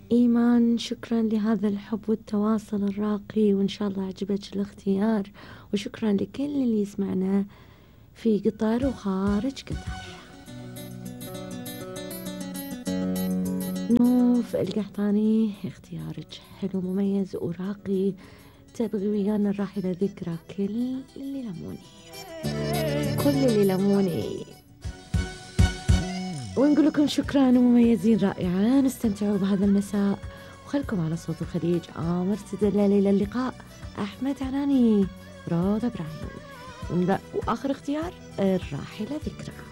إيمان، شكرا لهذا الحب والتواصل الراقي، وإن شاء الله عجبك الاختيار، وشكرا لكل اللي يسمعنا في قطر وخارج قطر. نوف القحطاني، اختيارك حلو مميز وراقي، تبغي ويانا الراحلة ذكرى كل اللي لموني، كل اللي لموني. ونقول لكم شكرا ومميزين رائعة، نستمتعوا بهذا المساء، وخلكم على صوت الخليج. عامر تدلل إلى اللقاء. أحمد عناني، روضة إبراهيم، وآخر اختيار الراحلة ذكرى.